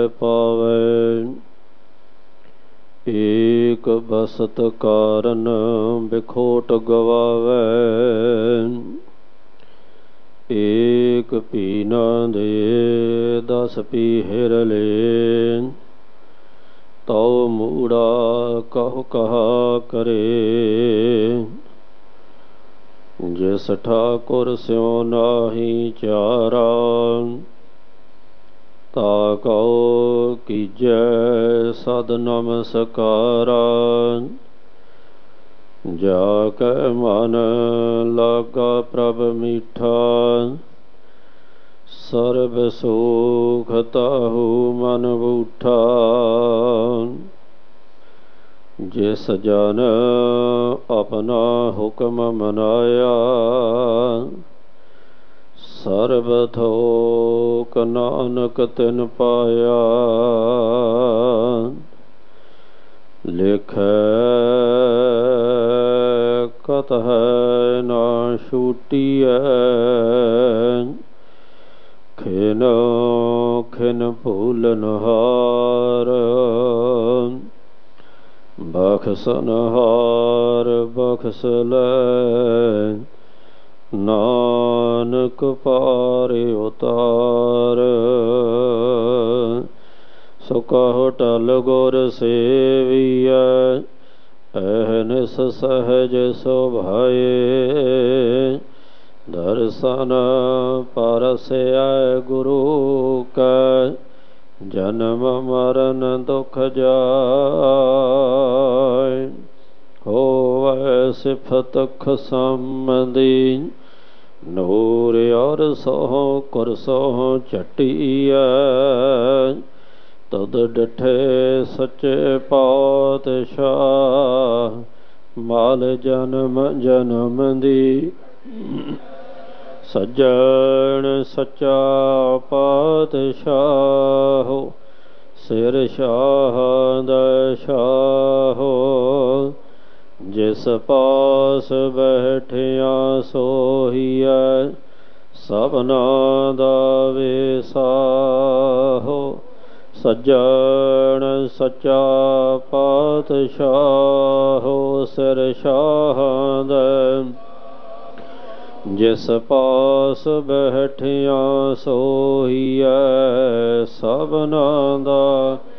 ਪਾਵੈ। ਏਕ ਬਸਤ ਕਾਰਨ ਬਿਖੋਟ ਗਵਾਵੈ। ਏਕ ਪੀ ਨ ਦੇ ਦਸ ਪੀਹਰ ਲੈ। ਤਉ ਮੂੜਾ ਕਹੁ ਕਹਾ ਕਰੇ। ਜਿਸ ਠਾਕੁਰ ਸਿਉ ਨਾਹੀ ਚਾਰਾ। ਤਾ ਕਉ ਕੀਜੈ ਸਦ ਨਮਸਕਾਰਾ। ਜਾ ਕੈ ਮਨ ਲਾਗਾ ਪ੍ਰਭ ਮੀਠਾ। ਸਰਬ ਸੁਖ ਤਾਹੂ ਮਨ ਬੂਠਾ। ਜਿਸ ਜਨ ਆਪਣਾ ਹੁਕਮ ਮਨਾਇਆ। ਸਰਬ ਥੋਕ ਨਾਨਕ ਤਿਨ ਪਾਇਆ। ਲਿਖੈ ਕਤਹਿ ਨਾ ਛੂਟੀਐ। ਖਿਨ ਖਿਨ ਭੂਲਨਹਾਰ। ਬਖਸ਼ਨਹਾਰ ਬਖਸ਼ ਲੈ। ਨਾਨਕ ਪਾਰ ਉਤਾਰ। ਸੋ ਕਹੁ ਟਲ ਗੁਰ ਸੇਵੀਐ। ਅਹਨਿਸ ਸਹਜ ਸੁਭਾਏ। ਦਰਸ਼ਨ ਪਰਸੈ ਗੁਰੂ ਕੈ। ਜਨਮ ਮਰਨ ਦੁਖ ਜਾਇ। ਹੋਵੈ ਸਿਫਤ ਖਸਮਦੀ। ਨੂਰ ਔਰ ਸੋਹ ਕੁਰਸੋਹ ਝਟੀਐ। ਤਦ ਡਿਠੇ ਸੱਚੇ ਪਾਤਸ਼ਾਹ। ਮਾਲ ਜਨਮ ਜਨਮ ਦੀ। ਸੱਜਣ ਸੱਚਾ ਪਾਤਸ਼ਾਹ। ਸਿਰ ਸ਼ਾਹ ਦਾ ਸ਼ਾਹ। ਜਿਸ ਪਾਸ ਬੈਠਿਆ ਸੋਹੀਐ। ਸਭਨਾ ਦਾ ਵਿਸਾਹੋ। ਸੱਜਣ ਸੱਚਾ ਪਾਤਸ਼ਾਹ। ਸਿਰ ਸ਼ਾਹ ਦਾ। ਜਿਸ ਪਾਸ ਬੈਠਿਆ ਸੋਹੀਐ। ਸਭਨਾ ਦਾ